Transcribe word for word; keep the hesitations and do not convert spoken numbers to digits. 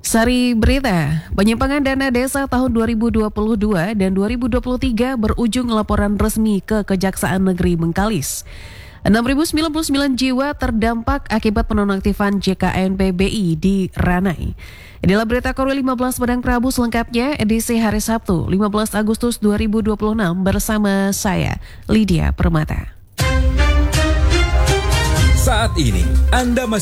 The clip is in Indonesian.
Sari berita, penyimpangan dana desa tahun dua ribu dua puluh dua dan dua ribu dua puluh tiga berujung laporan resmi ke Kejaksaan Negeri Bengkalis. enam ribu sembilan puluh sembilan jiwa terdampak akibat penonaktifan J K N P B I di Ranai. Inilah berita Korwil lima belas Padang Prabu selengkapnya edisi hari Sabtu lima belas Agustus dua ribu dua puluh enam bersama saya, Lydia Permata. Saat ini Anda masih